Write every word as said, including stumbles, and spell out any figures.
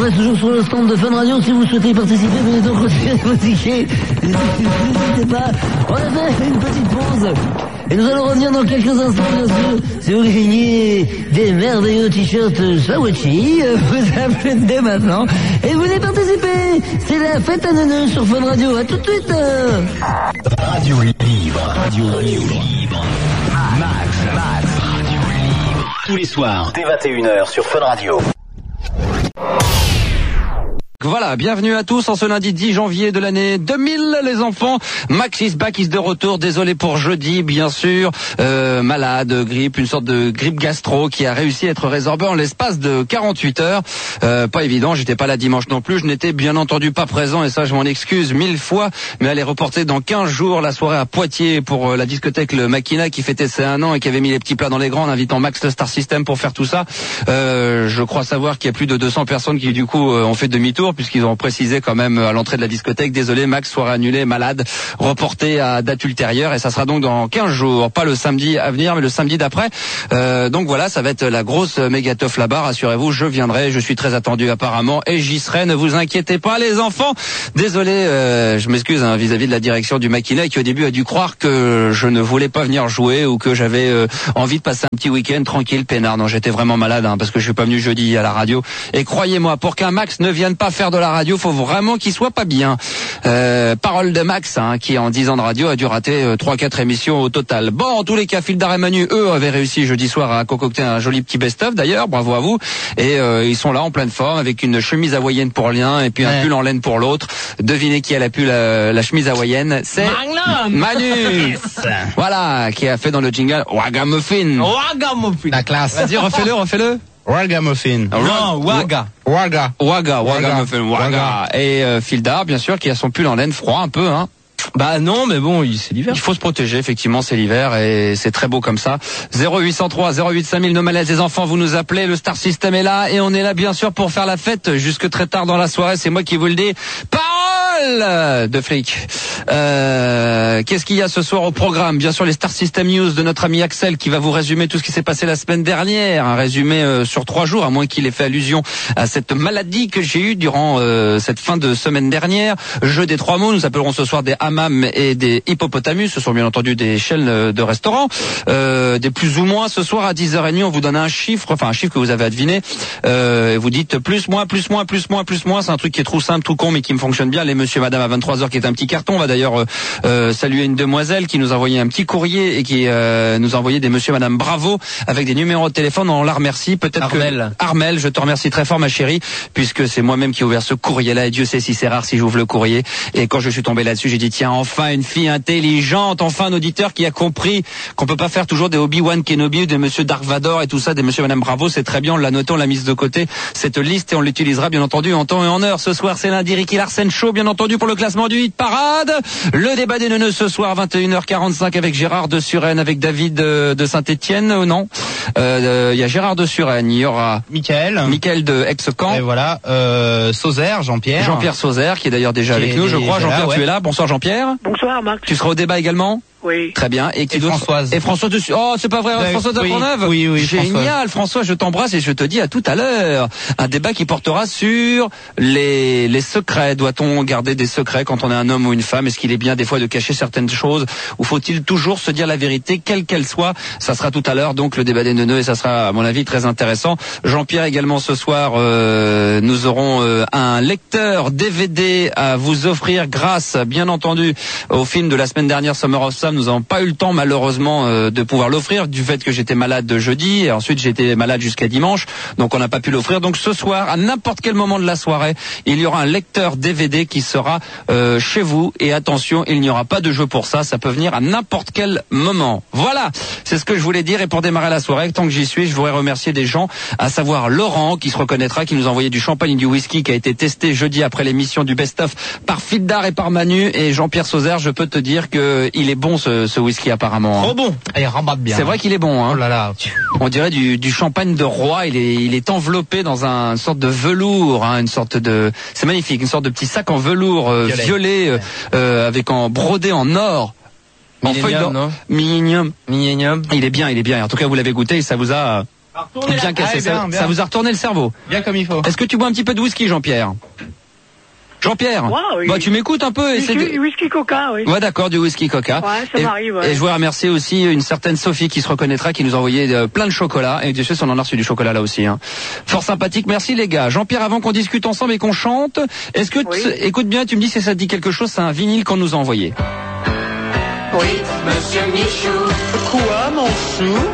on reste toujours sur le stand de Fun Radio. Si vous souhaitez participer, venez donc retirer vos tickets. N'hésitez pas. On a fait une petite pause. Et nous allons revenir dans quelques instants, bien sûr. Si vous gagnez des merveilleux t-shirts Sawachi, vous appelez dès maintenant. Et vous venez participer. C'est la fête à neuneux sur Fun Radio. À tout de suite. Radio libre. Radio libre. Max, Max. Radio libre. Tous les soirs, dès vingt et une heures sur Fun Radio. Voilà, bienvenue à tous en ce lundi dix janvier de l'année deux mille, les enfants. Max is back, is de retour. Désolé pour jeudi, bien sûr. Euh, malade, grippe, une sorte de grippe gastro qui a réussi à être résorbée en l'espace de quarante-huit heures. Euh, pas évident, j'étais pas là dimanche non plus. Je n'étais bien entendu pas présent et ça, je m'en excuse mille fois. Mais elle est reportée dans quinze jours la soirée à Poitiers pour la discothèque Le Maquina qui fêtait ses un an et qui avait mis les petits plats dans les grands en invitant Max le Star System pour faire tout ça. Euh, je crois savoir qu'il y a plus de deux cents personnes qui du coup ont fait demi-tour, puisqu'ils ont précisé quand même à l'entrée de la discothèque, désolé Max, soirée annulée, malade, reporté à date ultérieure, et ça sera donc dans quinze jours, pas le samedi à venir mais le samedi d'après. Euh, donc voilà, ça va être la grosse méga teuf là-bas, rassurez-vous, je viendrai, je suis très attendu apparemment et j'y serai, ne vous inquiétez pas les enfants. Désolé, euh, je m'excuse hein, vis-à-vis de la direction du Maquina qui au début a dû croire que je ne voulais pas venir jouer ou que j'avais euh, envie de passer un petit week-end tranquille, peinard. Non, j'étais vraiment malade hein, parce que je suis pas venu jeudi à la radio, et croyez-moi, pour qu'un Max ne vienne pas faire de la radio, faut vraiment qu'il soit pas bien. Euh, parole de Max, hein, qui en dix ans de radio a dû rater trois quatre émissions au total. Bon, en tous les cas, Fildar et Manu, eux, avaient réussi jeudi soir à concocter un joli petit best-of d'ailleurs, bravo à vous. Et euh, ils sont là en pleine forme avec une chemise hawaïenne pour l'un et puis un ouais. pull en laine pour l'autre. Devinez qui a la pull la, la chemise hawaïenne, c'est Magnum. Manu. Voilà, qui a fait dans le jingle Ragamuffin. Ragamuffin. La classe. Vas-y, refais-le, refais-le. Ragamuffin. Non, Waga. Waga. Waga, Waga Muffin, Waga. Et euh, Fildar, bien sûr, qui a son pull en laine froid un peu, hein. Bah non, mais bon, c'est l'hiver. Il faut se protéger, effectivement, c'est l'hiver et c'est très beau comme ça. zéro huit cent trois zéro huit cinq mille, nos malaises, les enfants, vous nous appelez, le Star System est là et on est là bien sûr pour faire la fête jusque très tard dans la soirée, c'est moi qui vous le dis. Parole de flic. Euh, qu'est-ce qu'il y a ce soir au programme? Bien sûr, les Star System News de notre ami Axel qui va vous résumer tout ce qui s'est passé la semaine dernière, un résumé euh, sur trois jours, à moins qu'il ait fait allusion à cette maladie que j'ai eue durant euh, cette fin de semaine dernière. Jeu des trois mots, nous appellerons ce soir des hammams et des hippopotamus, ce sont bien entendu des chaînes de restaurants, euh, des plus ou moins. Ce soir à dix heures trente, on vous donne un chiffre, enfin un chiffre que vous avez à deviner, euh, et vous dites plus, moins, plus, moins, plus, moins, plus, moins, c'est un truc qui est trop simple, tout con, mais qui me fonctionne bien. Les monsieur, madame à vingt-trois heures qui est un petit carton. On va d'ailleurs euh, euh, saluer une demoiselle qui nous a envoyé un petit courrier et qui euh, nous a envoyé des monsieur, madame bravo avec des numéros de téléphone. On la remercie. Peut-être Armel. que Armel, je te remercie très fort ma chérie, puisque c'est moi-même qui ai ouvert ce courrier-là et Dieu sait si c'est rare si j'ouvre le courrier. Et quand je suis tombé là-dessus, j'ai dit tiens, enfin une fille intelligente, enfin un auditeur qui a compris qu'on peut pas faire toujours des Obi-Wan Kenobi ou des monsieur Dark Vador et tout ça, des monsieur madame bravo, c'est très bien, on l'a noté, on l'a mise de côté cette liste et on l'utilisera bien entendu en temps et en heure. Ce soir c'est lundi, Ricky Larsen Show bien entendu pour le classement du hit parade. Le débat des neuneux ce soir vingt et une heures quarante-cinq avec Gérard de Suresnes, avec David de, de Saint-Étienne, euh, non il euh, y a Gérard de Suresnes, il y aura Mickaël Mickaël de Aix-Camp, et voilà euh, Sauzer, Jean-Pierre Jean-Pierre Sauzer qui est d'ailleurs déjà qui avec est nous je crois. Jean-Pierre là, ouais. Tu es là, bonsoir Jean-Pierre. Bonsoir Max. Tu seras au débat également? Oui. Très bien. Et, qui et d'autre? Françoise. Et Françoise de Oh, c'est pas vrai, oui, Françoise de oui, Courneuve. Oui, oui, génial, François, je t'embrasse et je te dis à tout à l'heure. Un débat qui portera sur les, les secrets. Doit-on garder des secrets quand on est un homme ou une femme? Est-ce qu'il est bien des fois de cacher certaines choses? Ou faut-il toujours se dire la vérité, quelle qu'elle soit? Ça sera tout à l'heure, donc, le débat des neuneux, et ça sera, à mon avis, très intéressant. Jean-Pierre également ce soir, euh, nous aurons euh, un lecteur D V D à vous offrir grâce, bien entendu, au film de la semaine dernière, Summer of Sam. Nous n'avons pas eu le temps, malheureusement, euh, de pouvoir l'offrir, du fait que j'étais malade de jeudi, et ensuite j'étais malade jusqu'à dimanche, donc on n'a pas pu l'offrir. Donc ce soir, à n'importe quel moment de la soirée, il y aura un lecteur D V D qui sera euh, chez vous, et attention, il n'y aura pas de jeu pour ça, ça peut venir à n'importe quel moment. Voilà, c'est ce que je voulais dire, et pour démarrer la soirée, tant que j'y suis, je voudrais remercier des gens, à savoir Laurent, qui se reconnaîtra, qui nous a envoyé du champagne et du whisky, qui a été testé jeudi après l'émission du best-of par Fildar et par Manu, et Jean-Pierre Sauzer, je peux te dire que il est bon ce, ce whisky apparemment. Trop bon. Il rembatte bien. C'est vrai qu'il est bon, hein. Oh là là. On dirait du, du champagne de roi. Il est, il est enveloppé dans un une sorte de velours, hein, une sorte de, c'est magnifique, une sorte de petit sac en velours euh, violet, violet euh, euh, avec en brodé en or. En feuille d'or. non Millénium. Millénium. Il est bien, il est bien. En tout cas, vous l'avez goûté et ça vous a Bien cassé, Ah, ça, bien, bien. ça vous a retourné le cerveau. Bien comme il faut. Est-ce que tu bois un petit peu de whisky, Jean-Pierre? Jean-Pierre, Wow, oui. bah tu m'écoutes un peu. Whisky, de... whisky coca, oui. Ouais, d'accord, du whisky coca. Ouais, ça et, m'arrive, ouais. Et je voudrais remercier aussi une certaine Sophie qui se reconnaîtra, qui nous a envoyé euh, plein de chocolat. Et Dieu sait si on en a reçu du chocolat là aussi. Hein. Fort sympathique, merci les gars. Jean-Pierre, avant qu'on discute ensemble et qu'on chante, est-ce que, Oui. t- écoute bien, tu me dis si ça te dit quelque chose, c'est un vinyle qu'on nous a envoyé. Oui. Monsieur Michou. Quoi, mon chou?